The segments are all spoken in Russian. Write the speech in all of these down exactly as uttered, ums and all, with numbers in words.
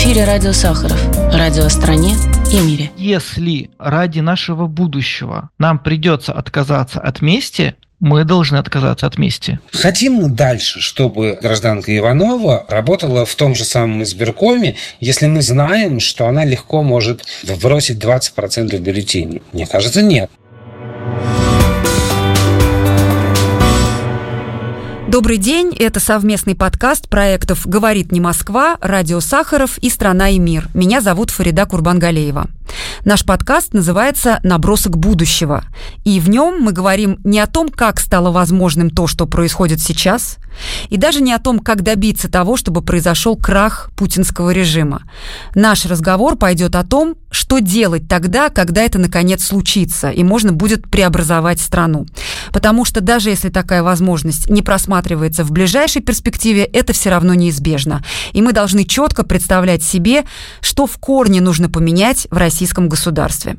эфире радио Сахаров. Радио о стране и мире. Если ради нашего будущего нам придется отказаться от мести, мы должны отказаться от мести. Хотим мы дальше, чтобы гражданка Иванова работала в том же самом избиркоме, если мы знаем, что она легко может бросить двадцать процентов бюллетеней? Мне кажется, нет. Добрый день, это совместный подкаст проектов «Говорит не Москва», «Радио Сахаров» и «Страна и мир». Меня зовут Фарида Курбангалеева. Наш подкаст называется «Набросок будущего». И в нем мы говорим не о том, как стало возможным то, что происходит сейчас, и даже не о том, как добиться того, чтобы произошел крах путинского режима. Наш разговор пойдет о том, что делать тогда, когда это наконец случится, и можно будет преобразовать страну. Потому что даже если такая возможность не просматривается в ближайшей перспективе, это все равно неизбежно. И мы должны четко представлять себе, что в корне нужно поменять в российском государстве.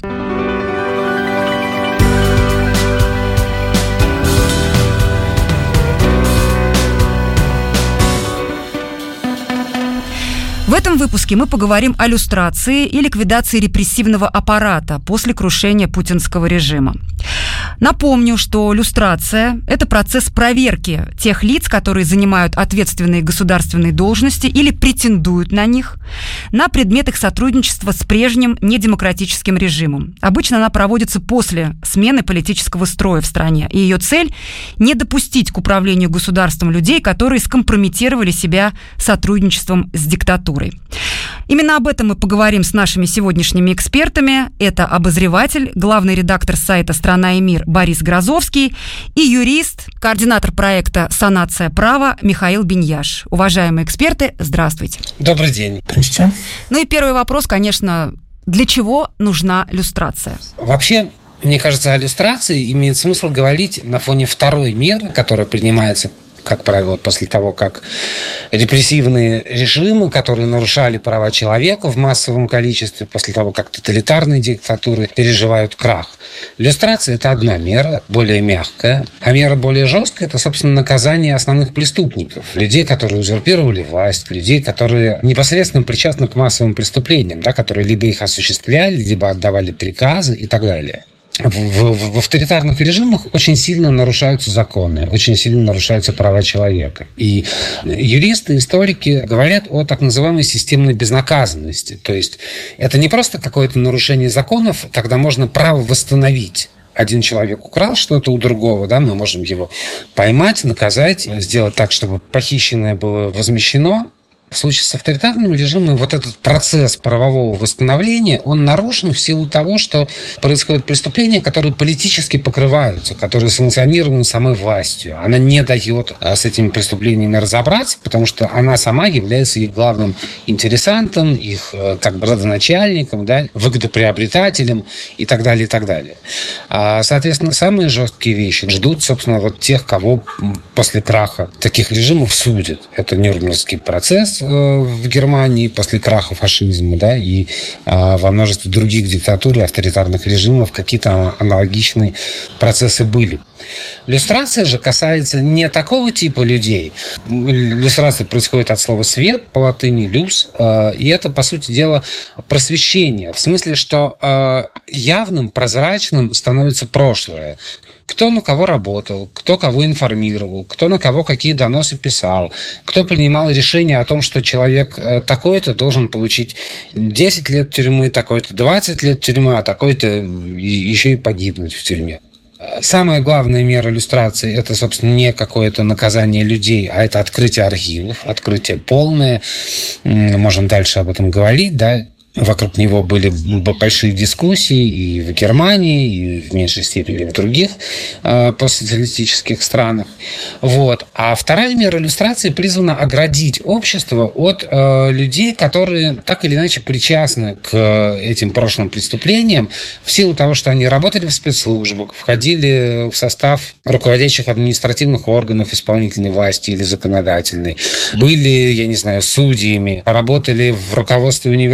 В этом выпуске мы поговорим о люстрации и ликвидации репрессивного аппарата после крушения путинского режима. Напомню, что люстрация – это процесс проверки тех лиц, которые занимают ответственные государственные должности или претендуют на них, на предмет их сотрудничества с прежним недемократическим режимом. Обычно она проводится после смены политического строя в стране, и ее цель – не допустить к управлению государством людей, которые скомпрометировали себя сотрудничеством с диктатурой. Именно об этом мы поговорим с нашими сегодняшними экспертами. Это обозреватель, главный редактор сайта «Страна и мир» Борис Грозовский и юрист, координатор проекта «Санация права» Михаил Беньяш. Уважаемые эксперты, здравствуйте. Добрый день. Здравствуйте. Ну и первый вопрос, конечно, для чего нужна люстрация? Вообще, мне кажется, о люстрации имеет смысл говорить на фоне второй меры, которая принимается, как правило, после того, как репрессивные режимы, которые нарушали права человека в массовом количестве, после того, как тоталитарные диктатуры переживают крах. Люстрация – это одна мера, более мягкая, а мера более жесткая – это, собственно, наказание основных преступников, людей, которые узурпировали власть, людей, которые непосредственно причастны к массовым преступлениям, да, которые либо их осуществляли, либо отдавали приказы и так далее. В, в, в авторитарных режимах очень сильно нарушаются законы, очень сильно нарушаются права человека. И юристы, историки говорят о так называемой системной безнаказанности. То есть это не просто какое-то нарушение законов, когда можно право восстановить. Один человек украл что-то у другого, да, мы можем его поймать, наказать, сделать так, чтобы похищенное было возмещено. В случае с авторитарным режимом вот этот процесс правового восстановления, он нарушен в силу того, что происходят преступления, которые политически покрываются, которые санкционированы самой властью. Она не дает с этими преступлениями разобраться, потому что она сама является их главным интересантом, их как бы родоначальником, да, выгодоприобретателем и так далее, и так далее. Соответственно, самые жесткие вещи ждут, собственно, вот тех, кого после краха таких режимов судят. Это Нюрнбергский процесс в Германии после краха фашизма, да, и а, во множестве других диктатур и авторитарных режимов какие-то аналогичные процессы были. Люстрация же касается не такого типа людей. Люстрация происходит от слова «свет», по латыни «люс», и это, по сути дела, просвещение. В смысле, что явным, прозрачным становится прошлое. Кто на кого работал, кто кого информировал, кто на кого какие доносы писал, кто принимал решение о том, что человек такой-то должен получить десять лет тюрьмы, такой-то двадцать лет тюрьмы, а такой-то еще и погибнуть в тюрьме. Самая главная мера люстрации – это, собственно, не какое-то наказание людей, а это открытие архивов, открытие полное. Можем дальше об этом говорить, да. Вокруг него были большие дискуссии и в Германии, и в меньшей степени в других э, постсоциалистических странах. Вот. А вторая мера люстрации призвана оградить общество от э, людей, которые так или иначе причастны к э, этим прошлым преступлениям в силу того, что они работали в спецслужбах, входили в состав руководящих административных органов исполнительной власти или законодательной, были, я не знаю, судьями, работали в руководстве университета,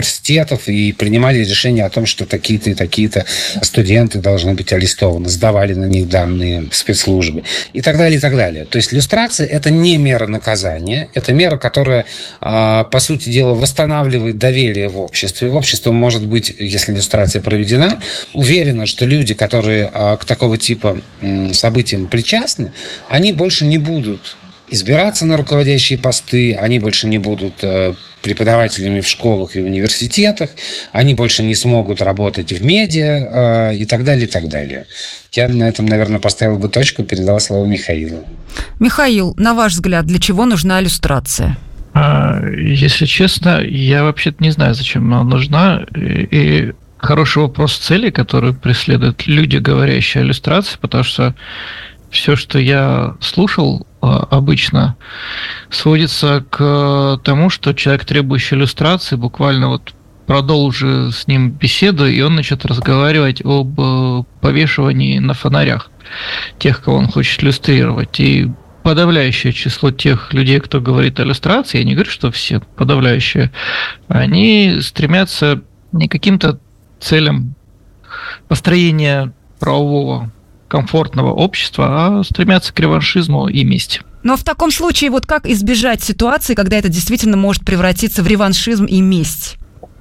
университетов и принимали решение о том, что такие-то и такие-то студенты должны быть арестованы, сдавали на них данные спецслужбы и так далее, и так далее. То есть люстрация – это не мера наказания, это мера, которая, по сути дела, восстанавливает доверие в обществе. Общество может быть, если люстрация проведена, уверено, что люди, которые к такого типа событиям причастны, они больше не будут избираться на руководящие посты, они больше не будут преподавателями в школах и университетах, они больше не смогут работать в медиа и так далее, и так далее. Я на этом, наверное, поставил бы точку, передал слово Михаилу. Михаил, на ваш взгляд, для чего нужна люстрация? Если честно, я вообще-то не знаю, зачем она нужна. И хороший вопрос цели, который преследуют люди, говорящие о люстрации, потому что все, что я слушал обычно, сводится к тому, что человек, требующий люстрации, буквально вот продолжи с ним беседу, и он начнет разговаривать об повешивании на фонарях тех, кого он хочет люстрировать. И подавляющее число тех людей, кто говорит о люстрации, я не говорю, что все подавляющие, они стремятся не к каким-то целям построения правового комфортного общества, а стремятся к реваншизму и мести. Но в таком случае, вот как избежать ситуации, когда это действительно может превратиться в реваншизм и месть?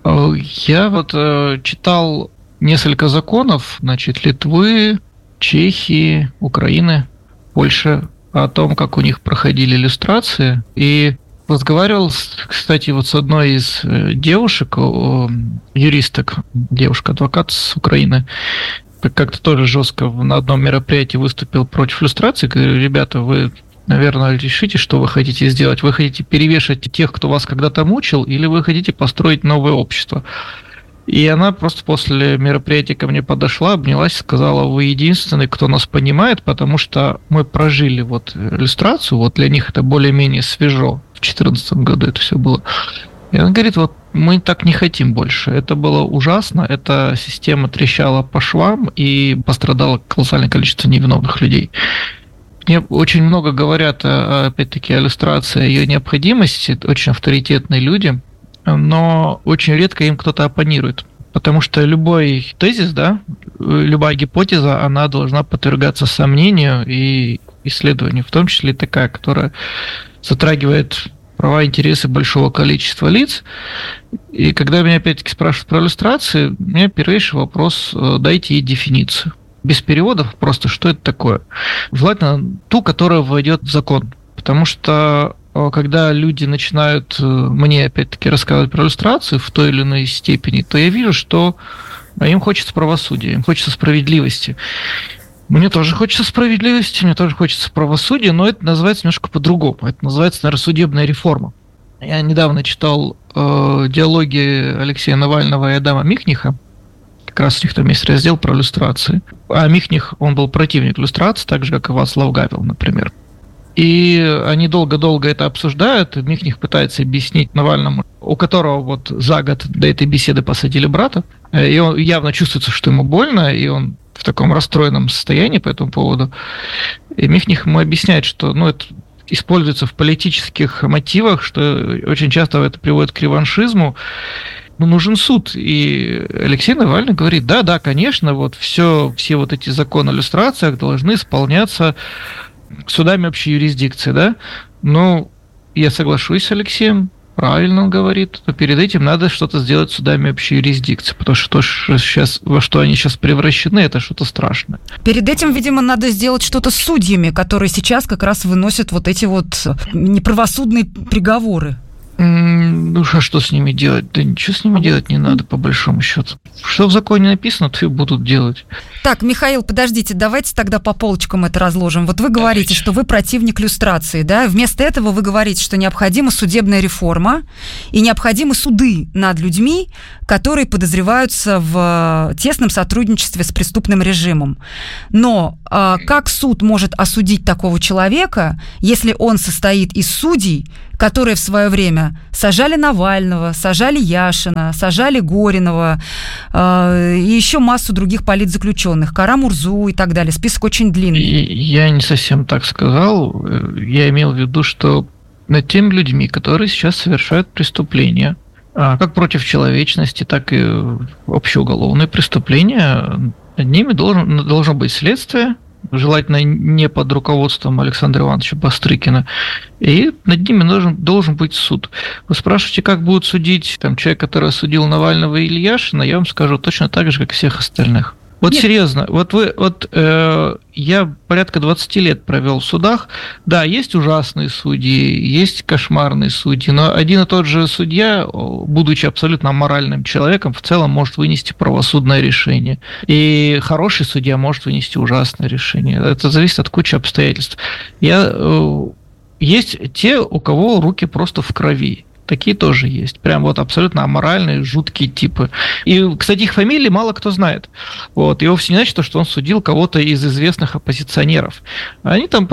Я вот э, читал несколько законов, значит, Литвы, Чехии, Украины, Польши, о том, как у них проходили люстрации, и разговаривал, кстати, вот с одной из девушек, юристок, девушка-адвокат с Украины, как-то тоже жестко на одном мероприятии выступил против люстрации. Говорю, ребята, вы, наверное, решите, что вы хотите сделать. Вы хотите перевешать тех, кто вас когда-то мучил, или вы хотите построить новое общество? И она просто после мероприятия ко мне подошла, обнялась и сказала, вы единственный, кто нас понимает, потому что мы прожили вот люстрацию, вот для них это более-менее свежо. В две тысячи четырнадцатом году это все было. И она говорит, вот мы так не хотим больше. Это было ужасно, эта система трещала по швам и пострадало колоссальное количество невиновных людей. Мне очень много говорят, опять-таки, о люстрации, о ее необходимости, очень авторитетные люди, но очень редко им кто-то оппонирует. Потому что любой тезис, да, любая гипотеза, она должна подвергаться сомнению и исследованию, в том числе такая, которая затрагивает права и интересы большого количества лиц. И когда меня опять-таки спрашивают про иллюстрации, у меня первейший вопрос, дайте ей дефиницию. Без переводов просто, что это такое. Желательно ту, которая войдет в закон. Потому что когда люди начинают мне опять-таки рассказывать про иллюстрацию в той или иной степени, то я вижу, что им хочется правосудия, им хочется справедливости. Мне тоже хочется справедливости, мне тоже хочется правосудия, но это называется немножко по-другому. Это называется, наверное, судебная реформа. Я недавно читал э, диалоги Алексея Навального и Адама Михниха. Как раз у них там есть раздел про иллюстрации. А Михних, он был противник иллюстрации, так же, как и Вацлав Гавел, например. И они долго-долго это обсуждают. Михних пытается объяснить Навальному, у которого вот за год до этой беседы посадили брата. И он явно чувствуется, что ему больно, и он в таком расстроенном состоянии по этому поводу. И Михних ему объясняет, что ну, это используется в политических мотивах, что очень часто это приводит к реваншизму. Ну, нужен суд. И Алексей Навальный говорит, да, да, конечно, вот все, все вот эти законы о иллюстрациях должны исполняться судами общей юрисдикции, да. Ну, я соглашусь с Алексеем, правильно он говорит, но перед этим надо что-то сделать судами общей юрисдикции, потому что то, что сейчас, во что они сейчас превращены, это что-то страшное. Перед этим, видимо, надо сделать что-то с судьями, которые сейчас как раз выносят вот эти вот неправосудные приговоры. Ну, а что с ними делать? Да ничего с ними делать не надо, по большому счету. Что в законе написано, то и будут делать. Так, Михаил, подождите, давайте тогда по полочкам это разложим. Вот вы говорите, давайте. Что вы противник люстрации, да? Вместо этого вы говорите, что необходима судебная реформа и необходимы суды над людьми, которые подозреваются в тесном сотрудничестве с преступным режимом. Но а, как суд может осудить такого человека, если он состоит из судей, которые в свое время сажали Навального, сажали Яшина, сажали Горинова э, и еще массу других политзаключенных, Кара-Мурзу и так далее. Список очень длинный. Я не совсем так сказал. Я имел в виду, что над теми людьми, которые сейчас совершают преступления, как против человечности, так и общеуголовные преступления. Над ними должен, должно быть следствие, желательно не под руководством Александра Ивановича Бастрыкина, и над ними должен, должен быть суд. Вы спрашиваете, как будут судить там, человек, который осудил Навального и Ильяшина, я вам скажу точно так же, как всех остальных. Вот Нет. серьезно, вот вы, вот э, я порядка двадцать лет провел в судах. Да, есть ужасные судьи, есть кошмарные судьи, но один и тот же судья, будучи абсолютно аморальным человеком, в целом может вынести правосудное решение. И хороший судья может вынести ужасное решение. Это зависит от кучи обстоятельств. Я, э, есть те, у кого руки просто в крови. Такие тоже есть. Прям вот абсолютно аморальные, жуткие типы. И, кстати, их фамилии мало кто знает. Вот. И вовсе не значит, что он судил кого-то из известных оппозиционеров. Они там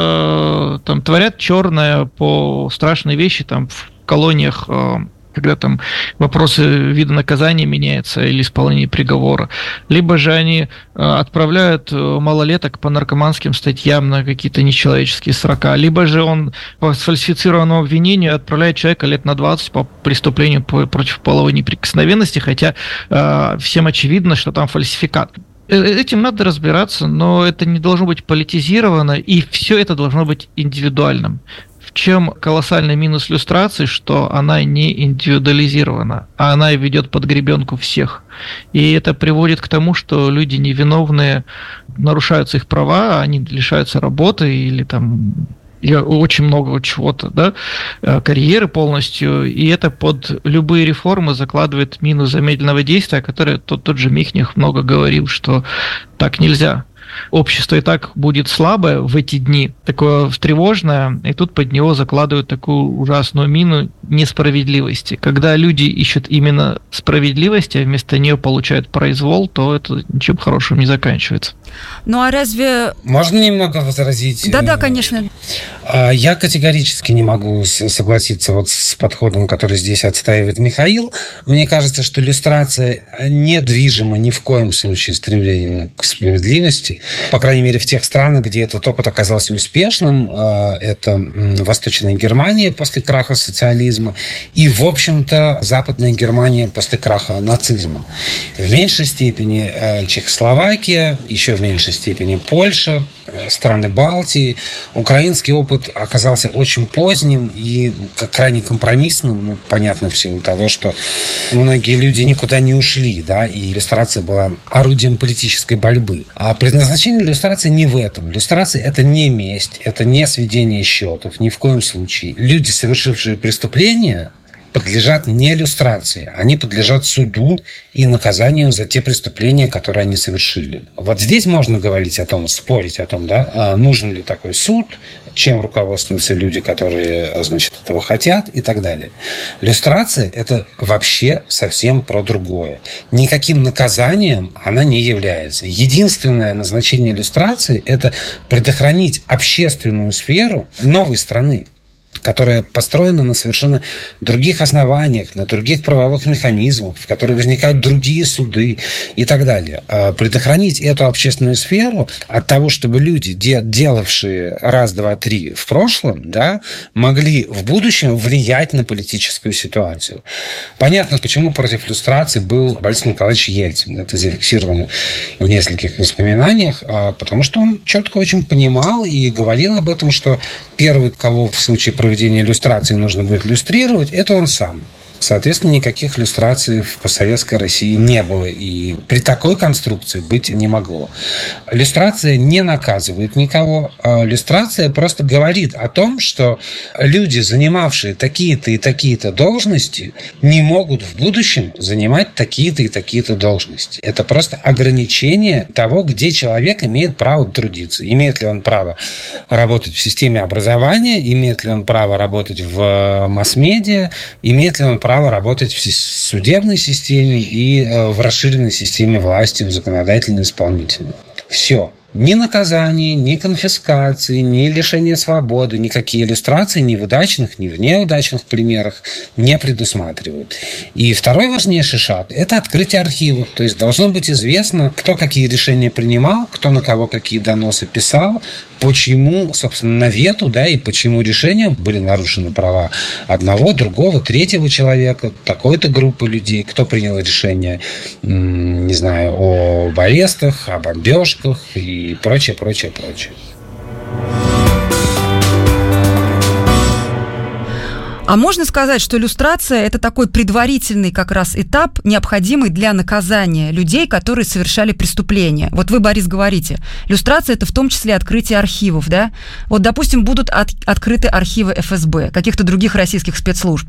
просто там, творят черное по страшные вещи там, в колониях, когда там вопросы вида наказания меняются или исполнения приговора. Либо же они отправляют малолеток по наркоманским статьям на какие-то нечеловеческие срока. Либо же он по сфальсифицированному обвинению отправляет человека лет на двадцать по преступлению против половой неприкосновенности, хотя э, всем очевидно, что там фальсификат. Этим надо разбираться, но это не должно быть политизировано, и все это должно быть индивидуальным. В чем колоссальный минус люстрации, что она не индивидуализирована, а она ведет под гребенку всех. И это приводит к тому, что люди невиновные, нарушаются их права, они лишаются работы или там очень много чего-то, да, карьеры полностью, и это под любые реформы закладывает мину замедленного действия, о которой тот, тот же Михних много говорил, что так нельзя. Общество и так будет слабое в эти дни, такое тревожное, и тут под него закладывают такую ужасную мину несправедливости. Когда люди ищут именно справедливости, а вместо нее получают произвол, то это ничем хорошим не заканчивается. Ну а разве... Можно немного возразить? Да-да, конечно. Я категорически не могу согласиться вот с подходом, который здесь отстаивает Михаил. Мне кажется, что люстрация не движима ни в коем случае стремлением к справедливости. По крайней мере, в тех странах, где этот опыт оказался успешным, это Восточная Германия после краха социализма и, в общем-то, Западная Германия после краха нацизма. В меньшей степени Чехословакия, еще в меньшей степени Польша, страны Балтии. Украинский опыт оказался очень поздним и крайне компромиссным, ну, понятно, в силу того, что многие люди никуда не ушли, да, и иллюстрация была орудием политической борьбы. А предназначение иллюстрации не в этом. Иллюстрация – это не месть, это не сведение счетов, ни в коем случае. Люди, совершившие преступления, подлежат не иллюстрации, они подлежат суду и наказанию за те преступления, которые они совершили. Вот здесь можно говорить о том, спорить о том, да, нужен ли такой суд, чем руководствуются люди, которые, значит, этого хотят и так далее. Иллюстрация – это вообще совсем про другое. Никаким наказанием она не является. Единственное назначение иллюстрации – это предохранить общественную сферу новой страны, которая построена на совершенно других основаниях, на других правовых механизмах, в которой возникают другие суды и так далее. Предохранить эту общественную сферу от того, чтобы люди, делавшие раз, два, три в прошлом, да, могли в будущем влиять на политическую ситуацию. Понятно, почему против люстрации был Борис Николаевич Ельцин. Это зафиксировано в нескольких воспоминаниях, потому что он четко очень понимал и говорил об этом, что первый, кого в случае проведения иллюстрации нужно будет иллюстрировать, это он сам. Соответственно, никаких иллюстраций в постсоветской России не было, и при такой конструкции быть не могло. Иллюстрация не наказывает никого, а иллюстрация просто говорит о том, что люди, занимавшие такие-то и такие-то должности, не могут в будущем занимать такие-то и такие-то должности. Это просто ограничение того, где человек имеет право трудиться. Имеет ли он право работать в системе образования, имеет ли он право работать в масс-медиа, имеет ли он право право работать в судебной системе и в расширенной системе власти, в законодательной и исполнительной. Все. Ни наказание, ни конфискации, ни лишение свободы, никакие иллюстрации ни в удачных, ни в неудачных примерах не предусматривают. И второй важнейший шаг – это открытие архивов. То есть должно быть известно, кто какие решения принимал, кто на кого какие доносы писал, почему, собственно, на вету, да, и почему решением были нарушены права одного, другого, третьего человека, такой-то группы людей, кто принял решение, не знаю, об арестах, о бомбежках и прочее, прочее, прочее. А можно сказать, что люстрация – это такой предварительный как раз этап, необходимый для наказания людей, которые совершали преступления. Вот вы, Борис, говорите, люстрация – это в том числе открытие архивов, да? Вот, допустим, будут от, открыты архивы эф эс бэ, каких-то других российских спецслужб.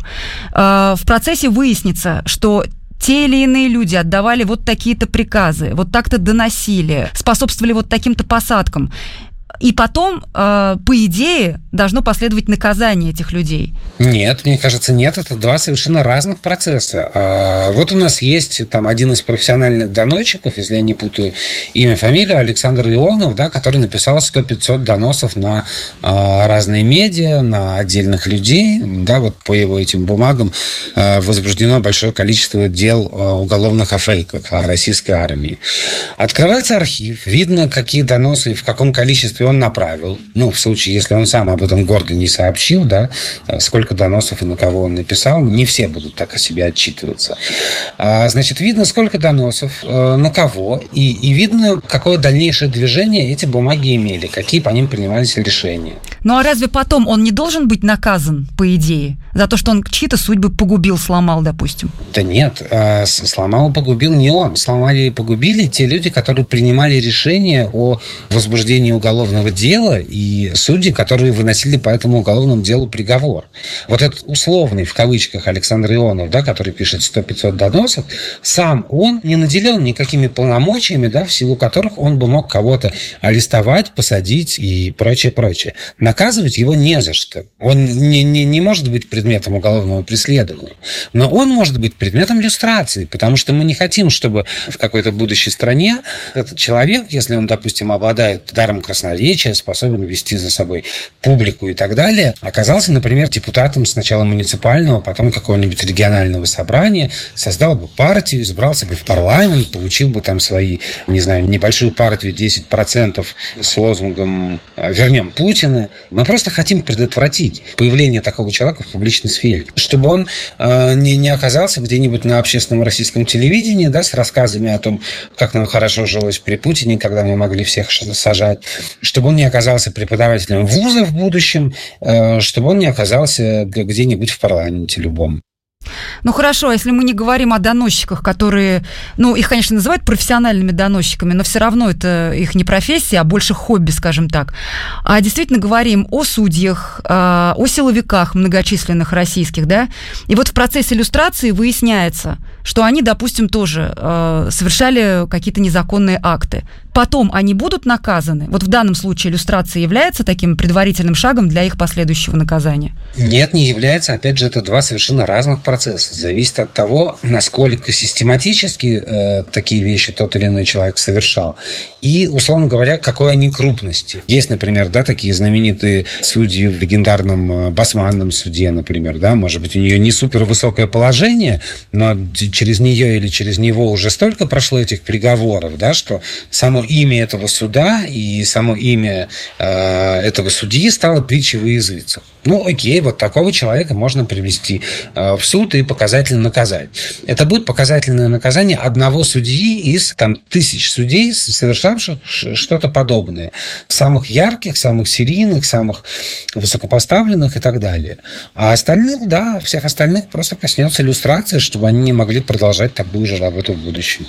Э, в процессе выяснится, что те или иные люди отдавали вот такие-то приказы, вот так-то доносили, способствовали вот таким-то посадкам. И потом, э, по идее, должно последовать наказание этих людей. Нет, мне кажется, нет. Это два совершенно разных процесса. А вот у нас есть там один из профессиональных доносчиков, если я не путаю имя, фамилию, Александр Ионов, да, который написал сто-пятьсот доносов на а, разные медиа, на отдельных людей. Да, вот по его этим бумагам а, возбуждено большое количество дел а, уголовных о фейках, о российской армии. Открывается архив, видно, какие доносы, в каком количестве он направил. Ну, в случае, если он сам об этом гордо не сообщил, да, сколько доносов и на кого он написал, не все будут так о себе отчитываться. А, значит, видно, сколько доносов, на кого, и, и видно, какое дальнейшее движение эти бумаги имели, какие по ним принимались решения. Ну, а разве потом он не должен быть наказан, по идее, за то, что он чьи-то судьбы погубил, сломал, допустим? Да нет, сломал и погубил не он. Сломали и погубили те люди, которые принимали решение о возбуждении уголовного дела, и судьи, которые выносили по этому уголовному делу приговор. Вот этот условный, в кавычках, Александр Ионов, да, который пишет сто-пятьсот доносов, сам он не наделен никакими полномочиями, да, в силу которых он бы мог кого-то арестовать, посадить и прочее, прочее. Наказывать его не за что. Он не, не, не может быть предметом уголовного преследования. Но он может быть предметом люстрации, потому что мы не хотим, чтобы в какой-то будущей стране этот человек, если он, допустим, обладает даром красноречия, способен вести за собой публику и так далее, оказался, например, депутатом сначала муниципального, потом какого-нибудь регионального собрания, создал бы партию, избрался бы в парламент, получил бы там свои, не знаю, небольшую партию десять процентов с лозунгом «Вернем Путина». Мы просто хотим предотвратить появление такого человека в публичной сфере, чтобы он э, не, не оказался где-нибудь на общественном российском телевидении, да, с рассказами о том, как нам хорошо жилось при Путине, когда мы могли всех сажать, чтобы он не оказался преподавателем вуза в будущем, э, чтобы он не оказался где-нибудь в парламенте любом. Ну хорошо, если мы не говорим о доносчиках, которые, ну, их, конечно, называют профессиональными доносчиками, но все равно это их не профессия, а больше хобби, скажем так. А действительно говорим о судьях, о силовиках многочисленных российских, да, и вот в процессе люстрации выясняется, что они, допустим, тоже э, совершали какие-то незаконные акты. Потом они будут наказаны? Вот в данном случае люстрация является таким предварительным шагом для их последующего наказания? Нет, не является. Опять же, это два совершенно разных процесса. Зависит от того, насколько систематически э, такие вещи тот или иной человек совершал. И, условно говоря, какой они крупности. Есть, например, да, такие знаменитые судьи в легендарном Басманном суде, например. Да, может быть, у нее не супервысокое положение, но через нее или через него уже столько прошло этих приговоров, да, что само имя этого суда и само имя э, этого судьи стало притчей во языцах. Ну, окей, вот такого человека можно привести э, в суд и показательно наказать. Это будет показательное наказание одного судьи из там, тысяч судей, совершавших что-то подобное. Самых ярких, самых серийных, самых высокопоставленных и так далее. А остальных, да, всех остальных просто коснется люстрация, чтобы они не могли продолжать такую же работу в будущем.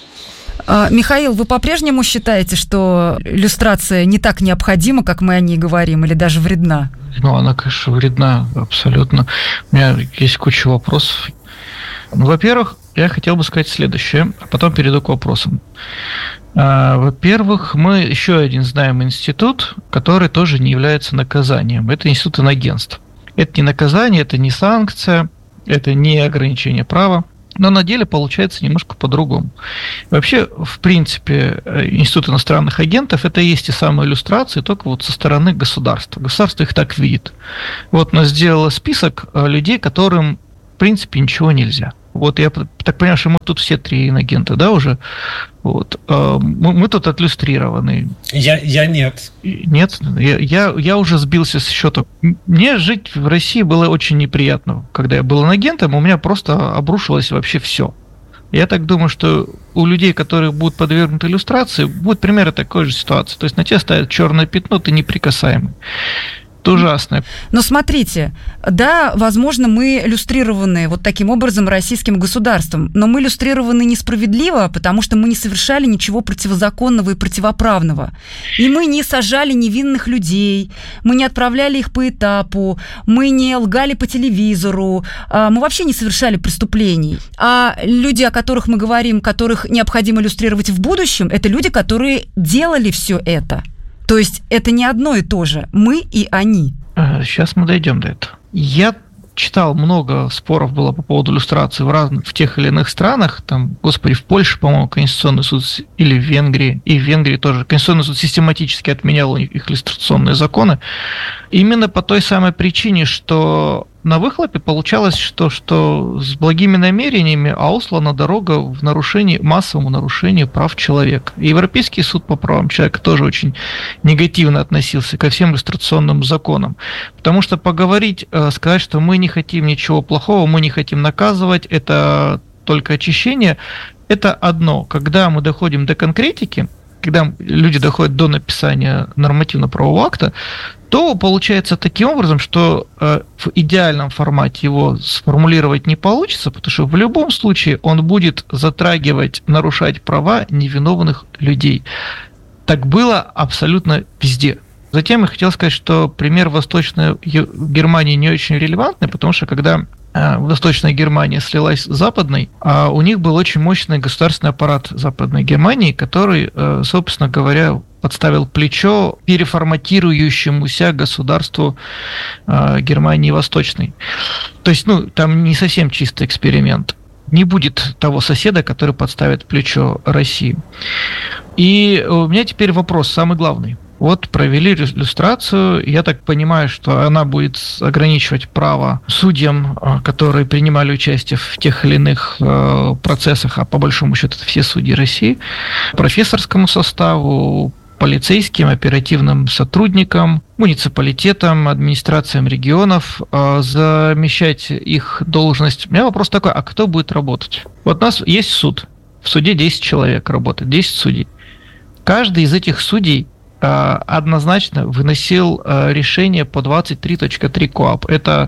Михаил, вы по-прежнему считаете, что люстрация не так необходима, как мы о ней говорим, или даже вредна? Ну, она, конечно, вредна абсолютно. У меня есть куча вопросов. Ну, во-первых, я хотел бы сказать следующее, а потом перейду к вопросам. Во-первых, мы еще один знаем институт, который тоже не является наказанием. Это институт инагентств. Это не наказание, это не санкция, это не ограничение права. Но на деле получается немножко по-другому. Вообще, в принципе, Институт иностранных агентов – это и есть те самые иллюстрации, только вот со стороны государства. Государство их так видит. Вот оно сделало список людей, которым, в принципе, ничего нельзя. Вот я так понимаю, что мы тут все три инагента, да, уже? Вот. Мы, мы тут отлюстрированы. Я, я нет. Нет? Я, я, я уже сбился с счета. Мне жить в России было очень неприятно. Когда я был инагентом, у меня просто обрушилось вообще все. Я так думаю, что у людей, которые будут подвергнуты иллюстрации, будет примерно такой же ситуации. То есть на тебя ставят черное пятно, ты неприкасаемый. Это ужасно. Но смотрите, да, возможно, мы иллюстрированы вот таким образом российским государством, но мы иллюстрированы несправедливо, потому что мы не совершали ничего противозаконного и противоправного. И мы не сажали невинных людей, мы не отправляли их по этапу, мы не лгали по телевизору, мы вообще не совершали преступлений. А люди, о которых мы говорим, которых необходимо иллюстрировать в будущем, это люди, которые делали все это. То есть это не одно и то же. Мы и они. Сейчас мы дойдем до этого. Я читал, много споров было по поводу иллюстрации в разных, в тех или иных странах. Там, господи, в Польше, по-моему, Конституционный суд, или в Венгрии, и в Венгрии тоже. Конституционный суд систематически отменял их иллюстрационные законы. Именно по той самой причине, что на выхлопе получалось, что, что с благими намерениями, а услана дорога в нарушении, массовому нарушению прав человека. И Европейский суд по правам человека тоже очень негативно относился ко всем иллюстрационным законам. Потому что поговорить, сказать, что мы не хотим ничего плохого, мы не хотим наказывать, это только очищение, это одно. Когда мы доходим до конкретики, когда люди доходят до написания нормативно-правового акта, то получается таким образом, что э, в идеальном формате его сформулировать не получится, потому что в любом случае он будет затрагивать, нарушать права невиновных людей. Так было абсолютно везде. Затем я хотел сказать, что пример Восточной Германии не очень релевантный, потому что когда Восточная Германия слилась с Западной, а у них был очень мощный государственный аппарат Западной Германии, который, собственно говоря, подставил плечо переформатирующемуся государству Германии Восточной. То есть, ну, там не совсем чистый эксперимент. Не будет того соседа, который подставит плечо России. И у меня теперь вопрос, самый главный. Вот провели иллюстрацию, я так понимаю, что она будет ограничивать право судьям, которые принимали участие в тех или иных процессах, а по большому счету это все судьи России, профессорскому составу, полицейским, оперативным сотрудникам, муниципалитетам, администрациям регионов, замещать их должность. У меня вопрос такой, а кто будет работать? Вот у нас есть суд, в суде десять человек работает, десять судей. Каждый из этих судей однозначно выносил решение по двадцать три точка три КоАП. Это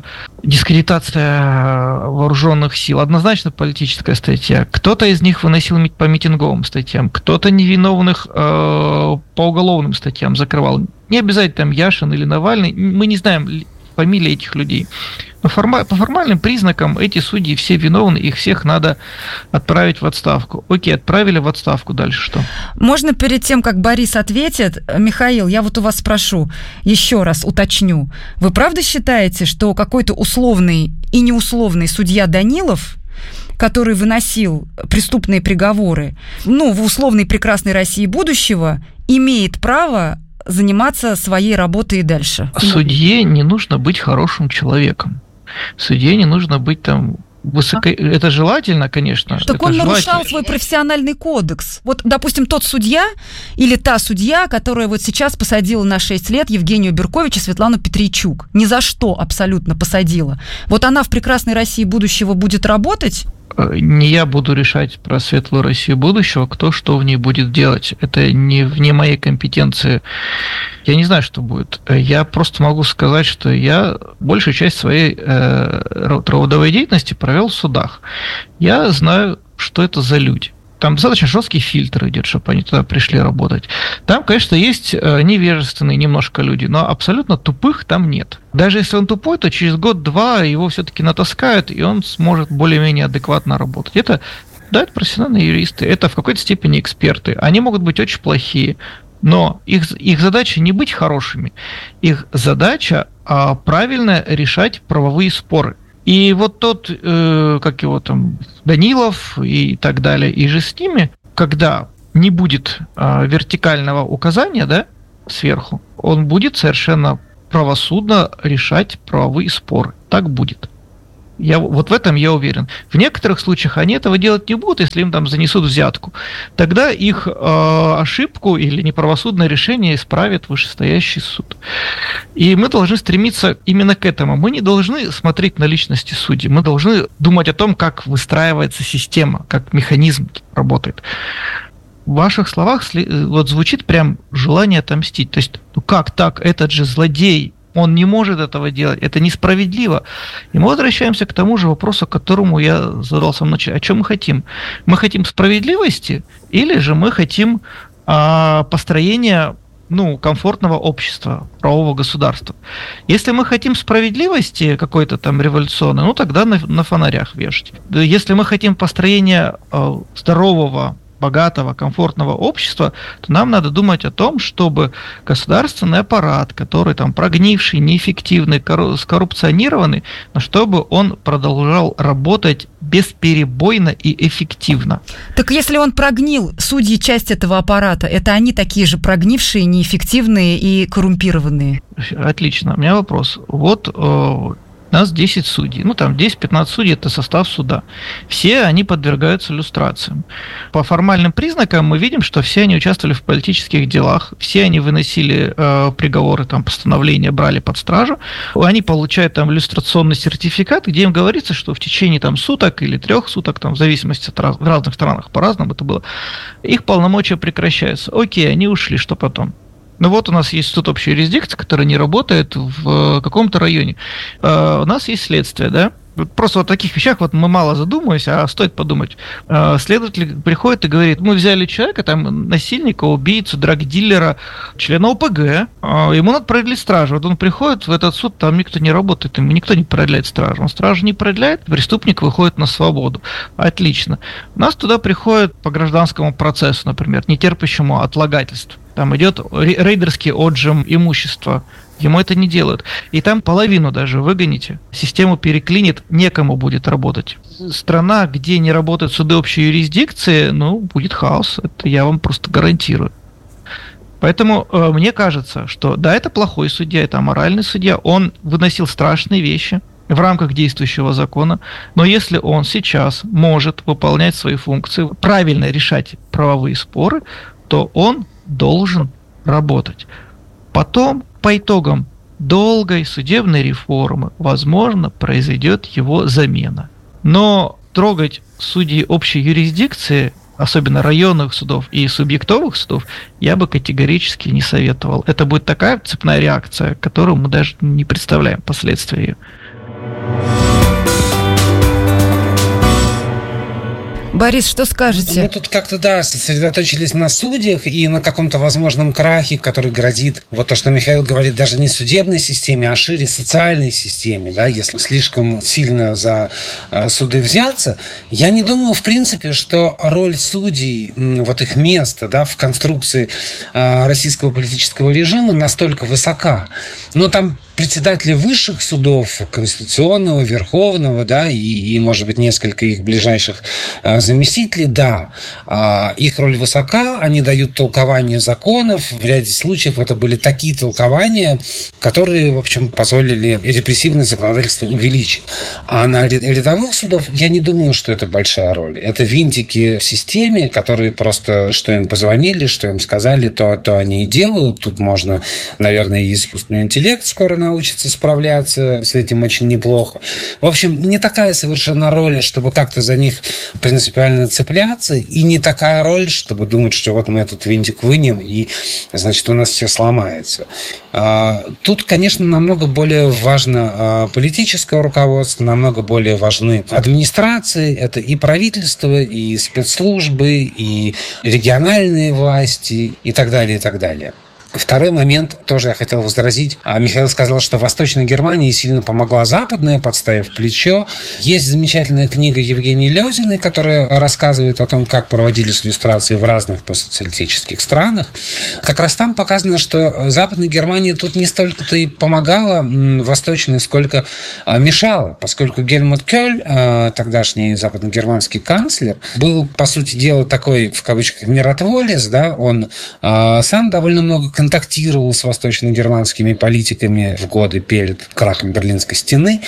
дискредитация вооруженных сил. Однозначно политическая статья. Кто-то из них выносил по митинговым статьям, кто-то невиновных по уголовным статьям закрывал. Не обязательно там Яшин или Навальный. Мы не знаем фамилии этих людей. Но форма- по формальным признакам эти судьи все виновны, их всех надо отправить в отставку. Окей, отправили в отставку, дальше что? Можно перед тем, как Борис ответит, Михаил, я вот у вас спрошу, еще раз уточню. Вы правда считаете, что какой-то условный и неусловный судья Данилов, который выносил преступные приговоры, ну, в условной прекрасной России будущего, имеет право заниматься своей работой и дальше? Судье не нужно быть хорошим человеком. Судье не нужно быть там высоко... Это желательно, конечно. Так он нарушал свой профессиональный кодекс. Вот, допустим, тот судья или та судья, которая вот сейчас посадила на шесть лет Евгению Беркович и Светлану Петрийчук. Ни за что абсолютно посадила. Вот она в прекрасной России будущего будет работать? Не я буду решать про светлую Россию будущего, кто что в ней будет делать. Это не вне моей компетенции. Я не знаю, что будет. Я просто могу сказать, что я большую часть своей э, трудовой деятельности провел в судах. Я знаю, что это за люди. Там достаточно жесткий фильтр идет, чтобы они туда пришли работать. Там, конечно, есть невежественные немножко люди, но абсолютно тупых там нет. Даже если он тупой, то через год-два его все-таки натаскают, и он сможет более-менее адекватно работать. Это, да, это профессиональные юристы, это в какой-то степени эксперты. Они могут быть очень плохие, но их, их задача не быть хорошими. Их задача а, правильно решать правовые споры. И вот тот, э, как его там, Данилов и так далее, и же с ними, когда не будет э, вертикального указания, да, сверху, он будет совершенно правосудно решать правовые споры. Так будет. Я, вот в этом я уверен. В некоторых случаях они этого делать не будут, если им там занесут взятку. Тогда их э, ошибку или неправосудное решение исправит вышестоящий суд. И мы должны стремиться именно к этому. Мы не должны смотреть на личности судей. Мы должны думать о том, как выстраивается система, как механизм работает. В ваших словах вот звучит прям желание отомстить. То есть, ну как так? Этот же злодей, он не может этого делать, это несправедливо. И мы возвращаемся к тому же вопросу, к которому я задал в самом начале. О чем мы хотим? Мы хотим справедливости или же мы хотим а, построения ну, комфортного общества, правового государства? Если мы хотим справедливости какой-то там революционной, ну тогда на, на фонарях вешать. Если мы хотим построения а, здорового, богатого, комфортного общества, то нам надо думать о том, чтобы государственный аппарат, который там прогнивший, неэффективный, скоррупционированный, но чтобы он продолжал работать бесперебойно и эффективно. Так если он прогнил, судьи часть этого аппарата, это они такие же прогнившие, неэффективные и коррумпированные? Отлично. У меня вопрос. Вот у нас десять судей, ну там десять-пятнадцать судей – это состав суда. Все они подвергаются люстрациям. По формальным признакам мы видим, что все они участвовали в политических делах, все они выносили э, приговоры, там, постановления брали под стражу, они получают там люстрационный сертификат, где им говорится, что в течение там суток или трех суток, там, в зависимости от раз, в разных странах по-разному это было, их полномочия прекращаются. Окей, они ушли, что потом? Ну вот у нас есть суд общей юрисдикции, который не работает в каком-то районе. У нас есть следствие, да? Просто вот о таких вещах вот мы мало задумываемся, а стоит подумать. Следователь приходит и говорит: мы взяли человека, там, насильника, убийцу, драгдилера, члена ОПГ, ему надо продлить стражу. Вот он приходит в этот суд, там никто не работает, ему никто не продляет стражу. Он стражу не продляет, преступник выходит на свободу. Отлично. У нас туда приходят по гражданскому процессу, например, не терпящему отлагательств. Там идет рейдерский отжим имущества. Ему это не делают. И там половину даже выгоните. Систему переклинит, некому будет работать. Страна, где не работают суды общей юрисдикции, ну, будет хаос. Это я вам просто гарантирую. Поэтому э, мне кажется, что да, это плохой судья, это аморальный судья. Он выносил страшные вещи в рамках действующего закона. Но если он сейчас может выполнять свои функции, правильно решать правовые споры, то он должен работать. Потом, по итогам долгой судебной реформы, возможно, произойдет его замена. Но трогать судей общей юрисдикции, особенно районных судов и субъектовых судов, я бы категорически не советовал. Это будет такая цепная реакция, которую мы даже не представляем последствия ее. Борис, что скажете? Мы тут как-то, да, сосредоточились на судьях и на каком-то возможном крахе, который грозит, вот то, что Михаил говорит, даже не судебной системе, а шире социальной системе, да, если слишком сильно за суды взяться. Я не думаю, в принципе, что роль судей, вот их место, да, в конструкции российского политического режима настолько высока. Но там председатели высших судов, Конституционного, Верховного, да, и, и, может быть, несколько их ближайших а, заместителей, да, а, их роль высока, они дают толкование законов, в ряде случаев это были такие толкования, которые, в общем, позволили репрессивное законодательство увеличить. А на рядовых судов я не думаю, что это большая роль. Это винтики в системе, которые просто, что им позвонили, что им сказали, то, то они и делают. Тут можно, наверное, и искусственный интеллект скоро научится справляться с этим очень неплохо. В общем, не такая совершенно роль, чтобы как-то за них принципиально цепляться, и не такая роль, чтобы думать, что вот мы этот винтик вынем, и, значит, у нас все сломается. Тут, конечно, намного более важно политическое руководство, намного более важны администрации, это и правительство, и спецслужбы, и региональные власти, и так далее, и так далее. Второй момент, тоже я хотел возразить. Михаил сказал, что Восточной Германии сильно помогла Западная, подставив плечо. Есть замечательная книга Евгении Лёзиной, которая рассказывает о том, как проводились иллюстрации в разных постсоциалистических странах. Как раз там показано, что Западная Германия тут не столько-то и помогала Восточной, сколько мешала, поскольку Гельмут Кёль, тогдашний западногерманский канцлер, был, по сути дела, такой, в кавычках, миротворец, да, он сам довольно много контактировал с восточно-германскими политиками в годы перед крахом Берлинской стены.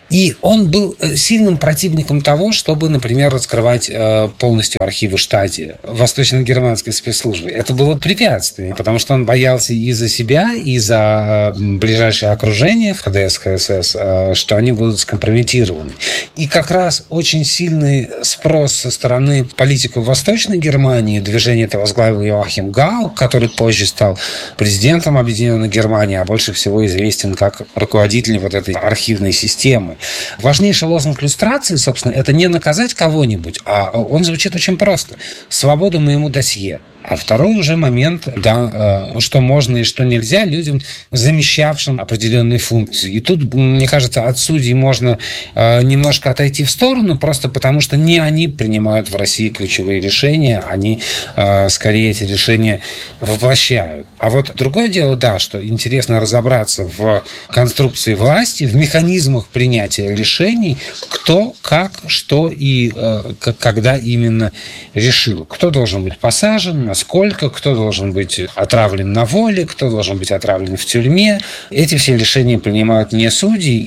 И он был сильным противником того, чтобы, например, раскрывать полностью архивы Штази, восточно-германской спецслужбы. Это было препятствие, потому что он боялся и за себя, и за ближайшее окружение в ха дэ эс ха эс эс, что они будут скомпрометированы. И как раз очень сильный спрос со стороны политиков Восточной Германии, движение это возглавил Йоахим Гаук, который позже стал президентом Объединенной Германии, а больше всего известен как руководитель вот этой архивной системы. Важнейший лозунг люстрации, собственно, это не наказать кого-нибудь, а он звучит очень просто. Свобода моему досье. А второй уже момент, да, что можно и что нельзя людям, замещавшим определенные функции. И тут, мне кажется, от судей можно немножко отойти в сторону, просто потому что не они принимают в России ключевые решения, они скорее эти решения воплощают. А вот другое дело, да, что интересно разобраться в конструкции власти, в механизмах принятия решений, кто, как, что и когда именно решил. Кто должен быть посажен, сколько, кто должен быть отравлен на воле, кто должен быть отравлен в тюрьме. Эти все решения принимают не судьи,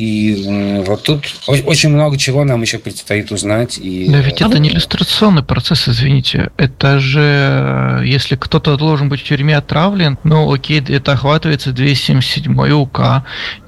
и вот тут очень много чего нам еще предстоит узнать. И... Да ведь это не иллюстрационный процесс, извините. Это же, если кто-то должен быть в тюрьме отравлен, ну окей, это охватывается двести семьдесят седьмой УК.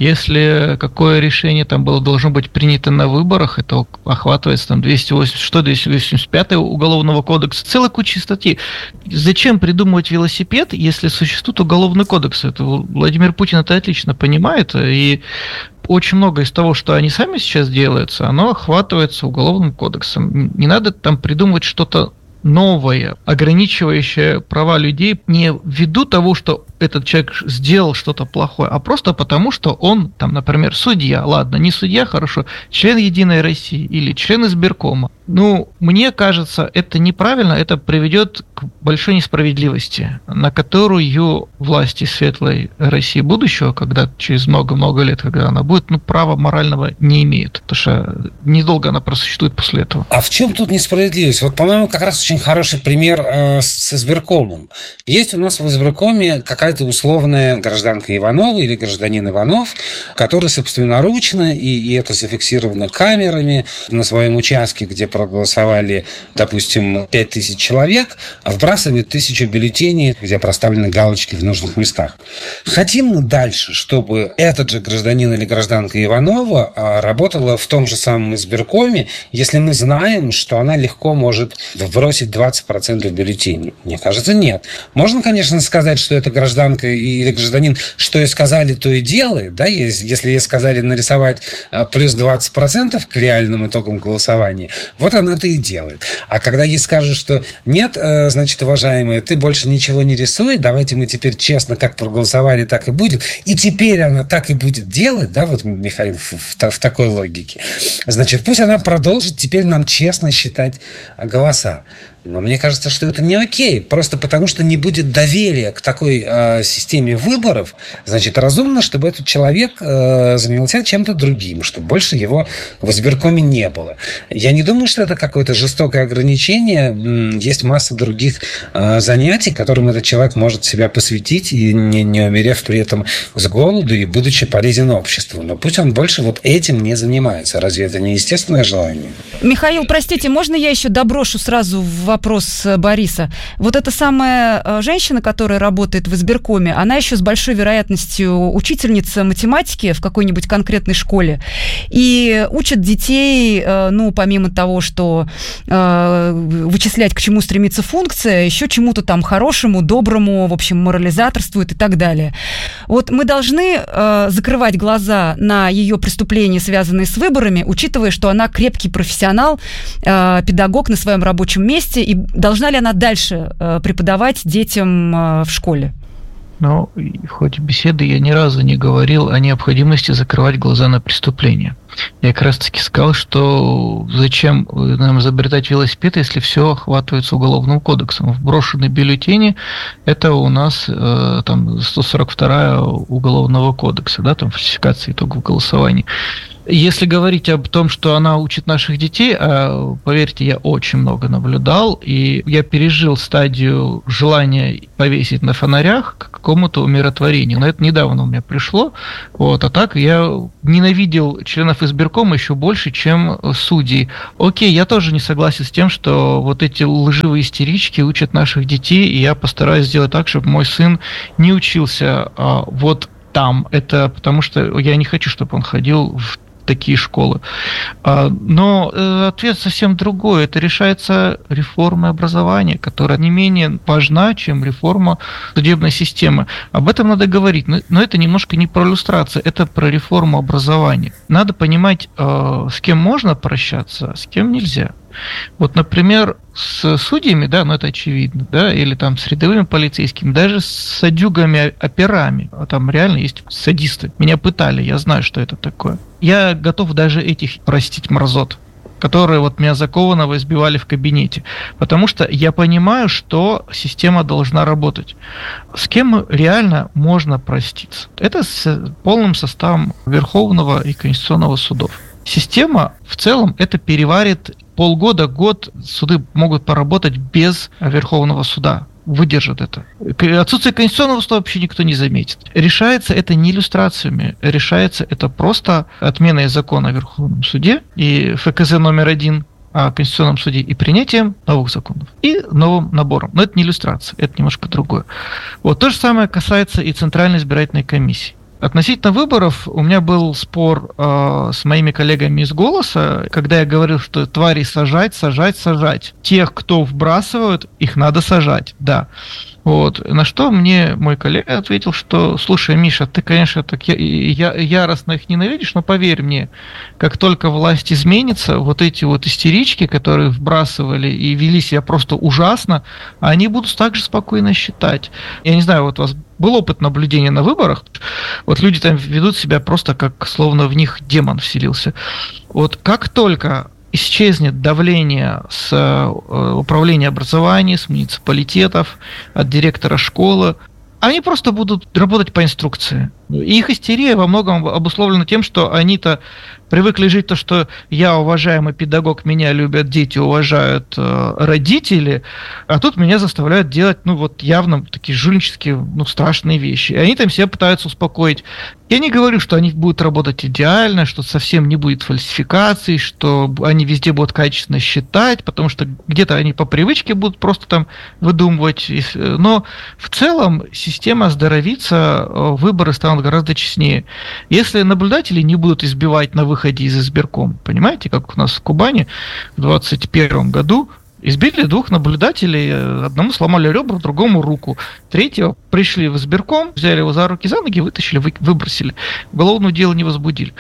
Если какое решение там было должно быть принято на выборах, это охватывается там двести восемьдесят, что, двести восемьдесят пятый Уголовного кодекса, целая куча статей. Зачем придумывать велосипед, если существует Уголовный кодекс? Это Владимир Путин это отлично понимает, и очень много из того, что они сами сейчас делаются, оно охватывается Уголовным кодексом. Не надо там придумывать что-то новое, ограничивающее права людей не ввиду того, что этот человек сделал что-то плохое, а просто потому, что он, там, например, судья. Ладно, не судья, хорошо, член Единой России или член избиркома. Ну, мне кажется, это неправильно, это приведет к большой несправедливости, на которую власти светлой России будущего, когда через много-много лет, когда она будет, ну, права морального не имеют, потому что недолго она просуществует после этого. А в чем тут несправедливость? Вот, по-моему, как раз очень хороший пример э, с избиркомом. Есть у нас в избиркоме какая-то условная гражданка Иванова или гражданин Иванов, который собственноручно, и, и это зафиксировано камерами на своем участке, где проголосовали, допустим, пять тысяч человек, вбрасывает тысячу бюллетеней, где проставлены галочки в нужных местах. Хотим мы дальше, чтобы этот же гражданин или гражданка Иванова работала в том же самом избиркоме, если мы знаем, что она легко может вбросить двадцать процентов бюллетеней? Мне кажется, нет. Можно, конечно, сказать, что это гражданка или гражданин, что и сказали, то и делает, да, если ей сказали нарисовать плюс двадцать процентов к реальным итогам голосования, вот она это и делает. А когда ей скажут, что нет, значит, уважаемые, ты больше ничего не рисуй, давайте мы теперь честно как проголосовали, так и будет, и теперь она так и будет делать, да, вот, Михаил, в, в, в такой логике, значит, пусть она продолжит теперь нам честно считать голоса. Но мне кажется, что это не окей, просто потому что не будет доверия к такой э, системе выборов. Значит, разумно, чтобы этот человек э, занялся чем-то другим, чтобы больше его в избиркоме не было. Я не думаю, что это какое-то жестокое ограничение. Есть масса других э, занятий, которым этот человек может себя посвятить, и не, не умерев при этом с голоду, и будучи полезен обществу. Но пусть он больше вот этим не занимается. Разве это не естественное желание? Михаил, простите, можно я еще доброшу сразу в вопрос Бориса? Вот эта самая женщина, которая работает в избиркоме, она еще с большой вероятностью учительница математики в какой-нибудь конкретной школе и учит детей, ну, помимо того, что э, вычислять, к чему стремится функция, еще чему-то там хорошему, доброму, в общем, морализаторствует и так далее. Вот мы должны э, закрывать глаза на ее преступления, связанные с выборами, учитывая, что она крепкий профессионал, э, педагог на своем рабочем месте, и должна ли она дальше э, преподавать детям э, в школе? Но в ходе беседы я ни разу не говорил о необходимости закрывать глаза на преступления. Я как раз таки сказал, что зачем нам изобретать велосипед, если все охватывается Уголовным кодексом. Вброшенные бюллетени – это у нас э, там сто сорок вторая Уголовного кодекса, да, там фальсификация итогов голосования. Если говорить об том, что она учит наших детей, поверьте, я очень много наблюдал, и я пережил стадию желания повесить на фонарях к какому-то умиротворению. Но это недавно у меня пришло. Вот, а так я ненавидел членов избиркома еще больше, чем судей. Окей, я тоже не согласен с тем, что вот эти лживые истерички учат наших детей, и я постараюсь сделать так, чтобы мой сын не учился а, вот там. Это потому что я не хочу, чтобы он ходил в такие школы. Но ответ совсем другой. Это решается реформой образования, которая не менее важна, чем реформа судебной системы. Об этом надо говорить. Но это немножко не про иллюстрацию, это про реформу образования. Надо понимать, с кем можно прощаться, а с кем нельзя. Вот, например, с судьями, да, ну это очевидно, да, или там с рядовыми полицейскими, даже с садюгами-операми, а там реально есть садисты. Меня пытали, я знаю, что это такое. Я готов даже этих простить мразот, которые вот меня закованного избивали в кабинете, потому что я понимаю, что система должна работать. С кем реально можно проститься? Это с полным составом Верховного и Конституционного судов. Система в целом это переварит полгода, год, суды могут поработать без Верховного суда, выдержат это. Отсутствие Конституционного суда вообще никто не заметит. Решается это не иллюстрациями, решается это просто отменой закона о Верховном суде и эф ка зэ номер один о Конституционном суде и принятием новых законов и новым набором. Но это не иллюстрация, это немножко другое. Вот то же самое касается и Центральной избирательной комиссии. Относительно выборов у меня был спор э, с моими коллегами из «Голоса», когда я говорил, что твари сажать, сажать, сажать. Тех, кто вбрасывают, их надо сажать, да. Вот. На что мне мой коллега ответил, что, слушай, Миша, ты, конечно, так я, я, яростно их ненавидишь, но поверь мне, как только власть изменится, вот эти вот истерички, которые вбрасывали и вели себя просто ужасно, они будут так же спокойно считать. Я не знаю, вот у вас был опыт наблюдения на выборах, вот люди там ведут себя просто как, словно в них демон вселился. Вот как только исчезнет давление с управления образования, с муниципалитетов, от директора школы, они просто будут работать по инструкции. И их истерия во многом обусловлена тем, что они-то привыкли жить то, что я уважаемый педагог, меня любят дети, уважают э, родители, а тут меня заставляют делать, ну вот явно такие жульнические, ну страшные вещи. И они там себя пытаются успокоить. Я не говорю, что они будут работать идеально, что совсем не будет фальсификаций, что они везде будут качественно считать, потому что где-то они по привычке будут просто там выдумывать. Но в целом система оздоровится, выборы станут гораздо честнее. Если наблюдатели не будут избивать на выходе из избиркома, понимаете, как у нас в Кубани в двадцать первом году избили двух наблюдателей, одному сломали ребра, другому руку. Третьего пришли в избирком, взяли его за руки, за ноги, вытащили, вы, выбросили. Уголовное дело не возбудили.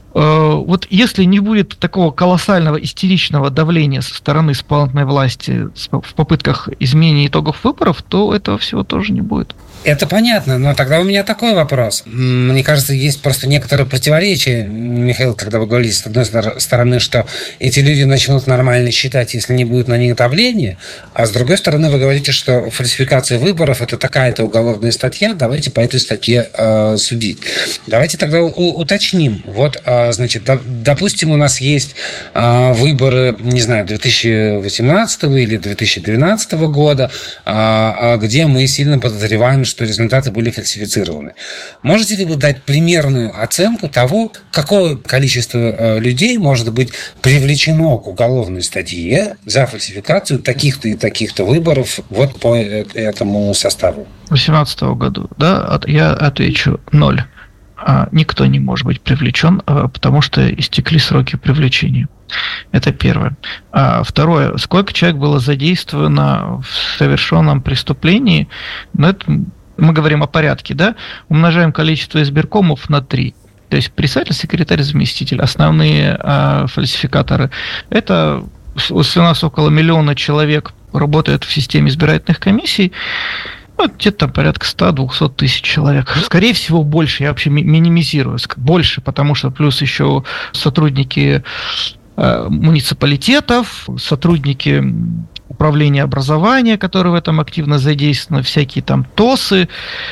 Вот если не будет такого колоссального истеричного давления со стороны исполнительной власти в попытках изменения итогов выборов, то этого всего тоже не будет. Это понятно, но тогда у меня такой вопрос. Мне кажется, есть просто некоторые противоречия, Михаил, когда вы говорите, с одной стороны, что эти люди начнут нормально считать, если не будет на них давления, а с другой стороны, вы говорите, что фальсификация выборов – это такая-то уголовная статья, давайте по этой статье э, судить. Давайте тогда у- уточним. Вот, э, значит, до- допустим, у нас есть э, выборы, не знаю, две тысячи восемнадцатого или две тысячи двенадцатого года, э, где мы сильно подозреваем, что результаты были фальсифицированы. Можете ли вы дать примерную оценку того, какое количество людей может быть привлечено к уголовной статье за фальсификацию таких-то и таких-то выборов вот по этому составу? две тысячи восемнадцатого году, да, я отвечу ноль. Никто не может быть привлечен, потому что истекли сроки привлечения. Это первое. А второе, сколько человек было задействовано в совершенном преступлении, ну, это мы говорим о порядке, да, умножаем количество избиркомов на три. То есть председатель, секретарь, заместитель, основные а, фальсификаторы. Это у нас около миллиона человек работает в системе избирательных комиссий. Ну, где-то там порядка сто-двести тысяч человек. Скорее всего, больше. Я вообще минимизирую. Больше, потому что плюс еще сотрудники э, муниципалитетов, сотрудники управления образования, которые в этом активно задействованы, всякие там ТОСы.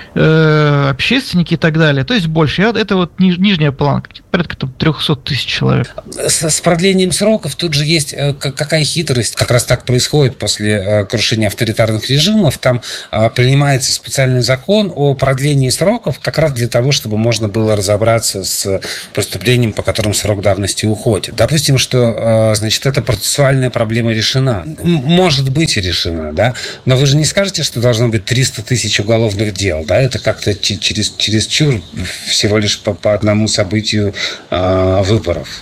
э, общественники и так далее. То есть больше. Я, это вот ниж, нижняя планка, порядка там, триста тысяч человек. С, с продлением сроков тут же есть э, какая хитрость. Как раз так происходит после э, крушения авторитарных режимов. Там э, принимается специальный закон о продлении сроков как раз для того, чтобы можно было разобраться с преступлением, по которым срок давности уходит. Допустим, что э, значит, эта процессуальная проблема решена. Может быть решена, да? Но вы же не скажете, что должно быть триста тысяч уголовных дел, да? Это как-то через, через чур всего лишь по, по одному событию э, выборов.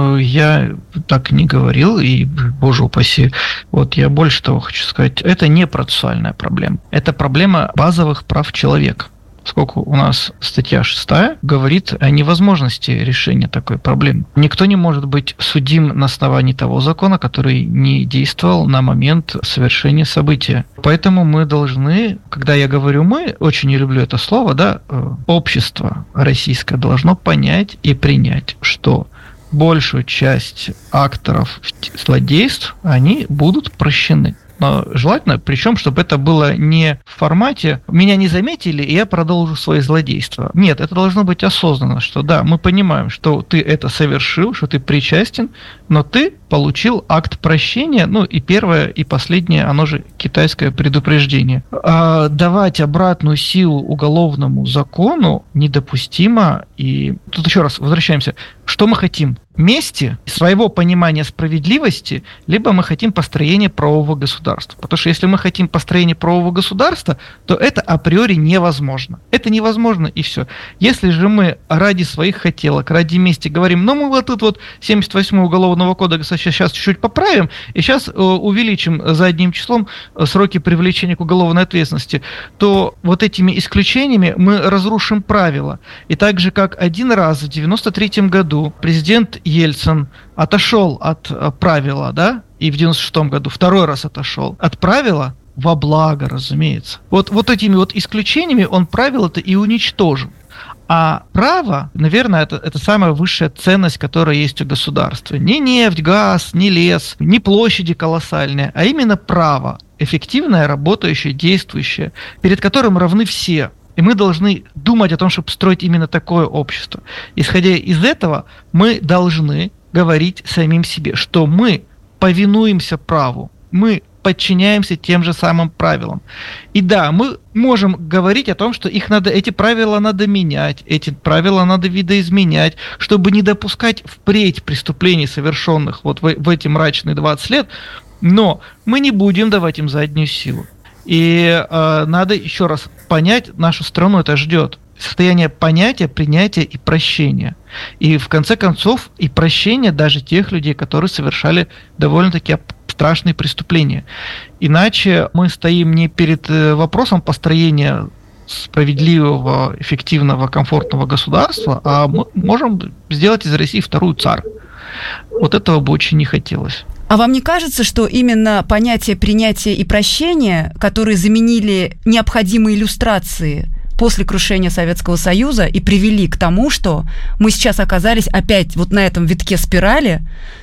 Я так не говорил, и, боже упаси, вот я больше того хочу сказать, это не процессуальная проблема, это проблема базовых прав человека. Поскольку у нас статья шестая говорит о невозможности решения такой проблемы. Никто не может быть судим на основании того закона, который не действовал на момент совершения события. Поэтому мы должны, когда я говорю «мы», очень не люблю это слово, да, общество российское должно понять и принять, что большую часть акторов злодейств, они будут прощены. Но желательно, причем, чтобы это было не в формате «меня не заметили, и я продолжу свои злодейства». Нет, это должно быть осознанно, что да, мы понимаем, что ты это совершил, что ты причастен, но ты получил акт прощения, ну и первое, и последнее, оно же китайское предупреждение. А давать обратную силу уголовному закону недопустимо, и тут еще раз возвращаемся. Что мы хотим? Мести, своего понимания справедливости, либо мы хотим построения правового государства. Потому что если мы хотим построения правового государства, то это априори невозможно. Это невозможно, и все. Если же мы ради своих хотелок, ради мести говорим, ну мы вот тут вот семьдесят восьмой уголовного кодекса сейчас чуть-чуть поправим, и сейчас увеличим задним числом сроки привлечения к уголовной ответственности, то вот этими исключениями мы разрушим правила. И так же, как один раз в девяносто третьем году президент Ельцин отошел от правила, да, и в девяносто шестом году второй раз отошел от правила во благо, разумеется. Вот, вот этими вот исключениями он правило-то и уничтожил. А право, наверное, это, это самая высшая ценность, которая есть у государства. Не нефть, газ, не лес, не площади колоссальные, а именно право, эффективное, работающее, действующее, перед которым равны все. И мы должны думать о том, чтобы строить именно такое общество. Исходя из этого, мы должны говорить самим себе, что мы повинуемся праву, мы подчиняемся тем же самым правилам. И да, мы можем говорить о том, что их надо, эти правила надо менять, эти правила надо видоизменять, чтобы не допускать впредь преступлений, совершенных вот в, в эти мрачные двадцать лет, но мы не будем давать им заднюю силу. И э, надо еще раз понять, нашу страну это ждет. Состояние понятия, принятия и прощения. И в конце концов и прощения даже тех людей, которые совершали довольно-таки страшные преступления. Иначе мы стоим не перед вопросом построения справедливого, эффективного, комфортного государства, а мы можем сделать из России вторую ЦАР. Вот этого бы очень не хотелось. А вам не кажется, что именно понятие принятия и прощения, которые заменили необходимые иллюстрации после крушения Советского Союза и привели к тому, что мы сейчас оказались опять вот на этом витке спирали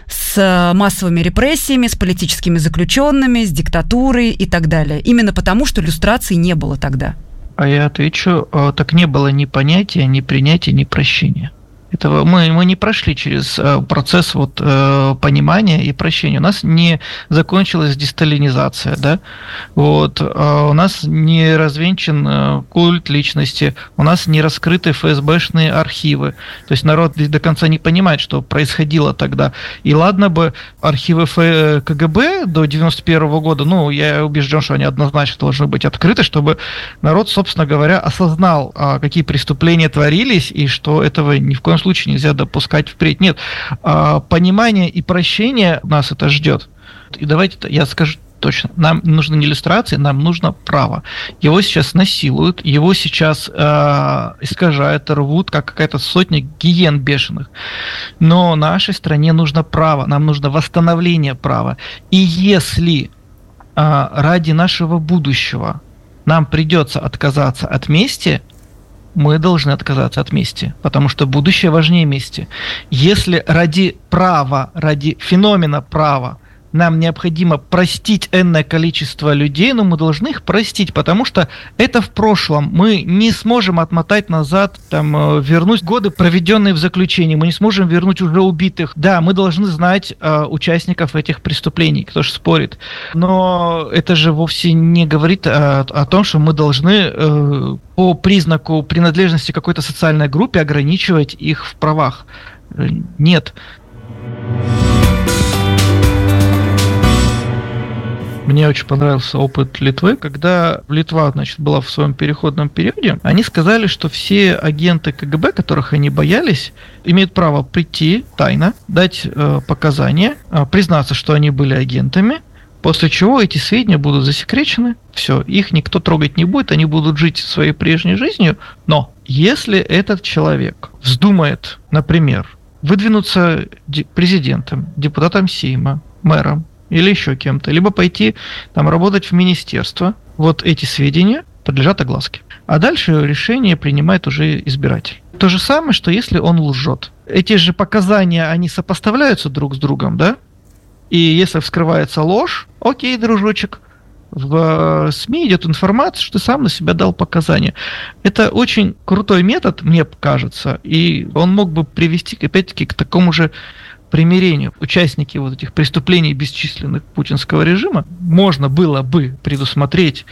с массовыми репрессиями, с политическими заключенными, с диктатурой и так далее. Именно потому, что иллюстраций не было тогда. А я отвечу, так не было ни понятия, ни принятия, ни прощения. Этого мы, мы не прошли через процесс вот, э, понимания и прощения. У нас не закончилась десталинизация, да? Вот, э, у нас не развенчан э, культ личности, у нас не раскрыты эф эс бэшные архивы. То есть народ до конца не понимает, что происходило тогда. И ладно бы архивы ка гэ бэ до девяносто первого года, ну, я убежден, что они однозначно должны быть открыты, чтобы народ, собственно говоря, осознал, э, какие преступления творились, и что этого ни в коем случае нельзя допускать впредь. Нет, понимание и прощение нас это ждет. И давайте я скажу точно, нам не нужны не иллюстрации, нам нужно право. Его сейчас насилуют, его сейчас э, искажают, рвут, как какая-то сотня гиен бешеных. Но нашей стране нужно право, нам нужно восстановление права. И если э, ради нашего будущего нам придется отказаться от мести, мы должны отказаться от мести, потому что будущее важнее мести. Если ради права, ради феномена права нам необходимо простить энное количество людей, но мы должны их простить, потому что это в прошлом. Мы не сможем отмотать назад, там, вернуть годы, проведенные в заключении, мы не сможем вернуть уже убитых. Да, мы должны знать э, участников этих преступлений, кто же спорит. Но это же вовсе не говорит о, о том, что мы должны э, по признаку принадлежности к какой-то социальной группе ограничивать их в правах. Нет. Мне очень понравился опыт Литвы, когда Литва, значит, была в своем переходном периоде, они сказали, что все агенты ка гэ бэ, которых они боялись, имеют право прийти тайно, дать э, показания, э, признаться, что они были агентами, после чего эти сведения будут засекречены, все, их никто трогать не будет, они будут жить своей прежней жизнью, но если этот человек вздумает, например, выдвинуться президентом, депутатом Сейма, мэром, или еще кем-то, либо пойти там работать в министерство, вот эти сведения подлежат огласке. А дальше решение принимает уже избиратель. То же самое, что если он лжет. Эти же показания, они сопоставляются друг с другом, да? И если вскрывается ложь, окей, дружочек, в СМИ идет информация, что ты сам на себя дал показания. Это очень крутой метод, мне кажется, и он мог бы привести, опять-таки, к такому же примирению. Участники вот этих преступлений бесчисленных путинского режима можно было бы предусмотреть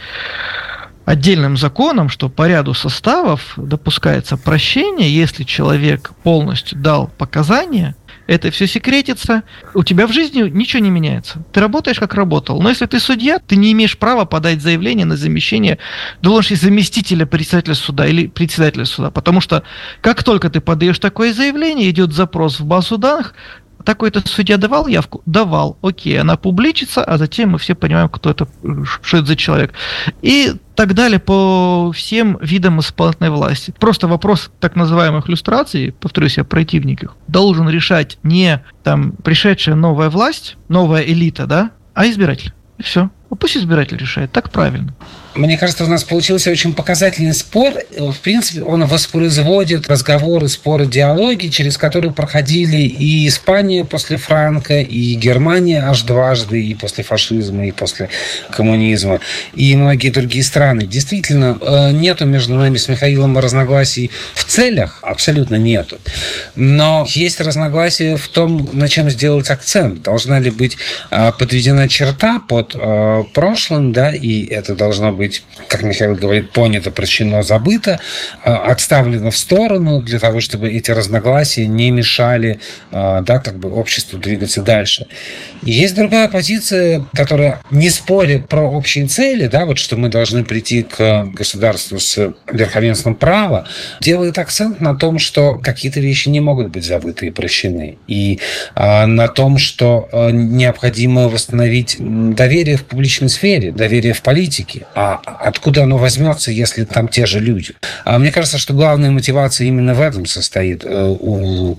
отдельным законом, что по ряду составов допускается прощение, если человек полностью дал показания, это все секретится, у тебя в жизни ничего не меняется. Ты работаешь, как работал. Но если ты судья, ты не имеешь права подать заявление на замещение должности заместителя председателя суда или председателя суда. Потому что как только ты подаешь такое заявление, идет запрос в базу данных, такой-то судья давал явку? Давал. Окей, она публичится, а затем мы все понимаем, кто это, что это за человек. И так далее по всем видам исполнительной власти. Просто вопрос так называемых люстраций, повторюсь, о противниках, должен решать не там пришедшая новая власть, новая элита, да, а избиратель. И все. Ну, пусть избиратель решает, так правильно. Мне кажется, у нас получился очень показательный спор. В принципе, он воспроизводит разговоры, споры, диалоги, через которые проходили и Испания после Франко, и Германия аж дважды, и после фашизма, и после коммунизма, и многие другие страны. Действительно, нету между нами с Михаилом разногласий в целях, абсолютно нету. Но есть разногласия в том, на чем сделать акцент. Должна ли быть подведена черта под прошлым, да, и это должно быть, быть, как Михаил говорит, понято, прощено, забыто, отставлено в сторону для того, чтобы эти разногласия не мешали, да, как бы обществу двигаться дальше. И есть другая позиция, которая, не спорит про общие цели, да, вот что мы должны прийти к государству с верховенством права, делает акцент на том, что какие-то вещи не могут быть забыты и прощены. И а, на том, что а, необходимо восстановить доверие в публичной сфере, доверие в политике. А откуда оно возьмется, если там те же люди? А мне кажется, что главная мотивация именно в этом состоит у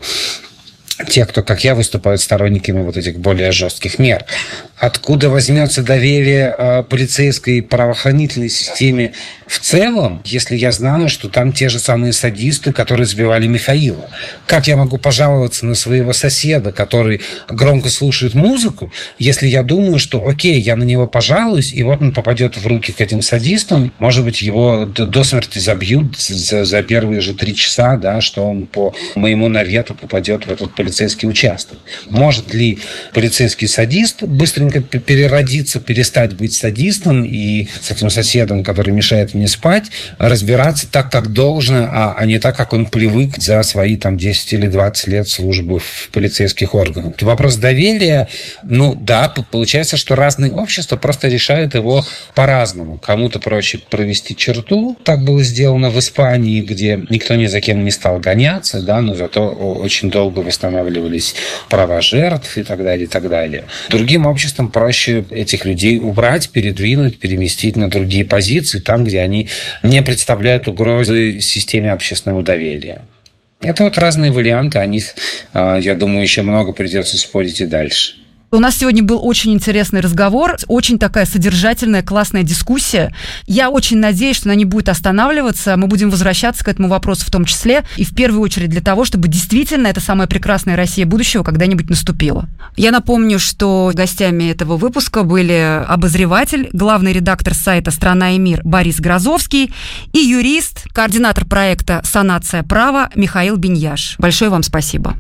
тех, кто, как я, выступают сторонниками вот этих более жестких мер. Откуда возьмется доверие э, полицейской и правоохранительной системе в целом, если я знаю, что там те же самые садисты, которые сбивали Михаила? Как я могу пожаловаться на своего соседа, который громко слушает музыку, если я думаю, что окей, я на него пожалуюсь, и вот он попадет в руки к этим садистам, может быть, его до, до смерти забьют за, за первые же три часа, да, что он по моему навету попадет в этот полицейский участок. Может ли полицейский садист быстренько переродиться, перестать быть садистом и с этим соседом, который мешает мне спать, разбираться так, как должно, а, а не так, как он привык за свои там десять или двадцать лет службы в полицейских органах. Вопрос доверия, ну да, получается, что разные общества просто решают его по-разному. Кому-то проще провести черту, так было сделано в Испании, где никто ни за кем не стал гоняться, да, но зато очень долго восстанавливались права жертв и так далее, и так далее. Другим обществам проще этих людей убрать, передвинуть, переместить на другие позиции, там, где они не представляют угрозы системе общественного доверия. Это вот разные варианты, о них, я думаю, еще много придется спорить и дальше. У нас сегодня был очень интересный разговор, очень такая содержательная, классная дискуссия. Я очень надеюсь, что она не будет останавливаться. Мы будем возвращаться к этому вопросу в том числе. И в первую очередь для того, чтобы действительно эта самая прекрасная Россия будущего когда-нибудь наступила. Я напомню, что гостями этого выпуска были обозреватель, главный редактор сайта «Страна и мир» Борис Грозовский и юрист, координатор проекта «Санация права» Михаил Биньяш. Большое вам спасибо.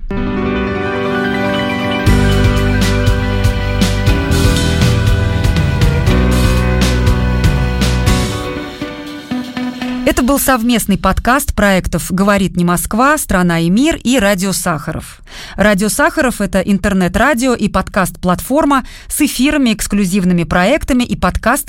Это был совместный подкаст проектов «Говорит не Москва», «Страна и мир» и «Радио Сахаров». «Радио Сахаров» — это интернет-радио и подкаст-платформа с эфирами, эксклюзивными проектами и подкастами